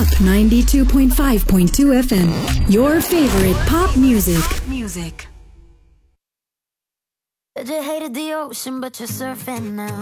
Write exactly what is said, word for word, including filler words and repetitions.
Pop ninety-two point five point two F M. Your favorite pop music. Music. Said you hated the ocean, but you're surfing now.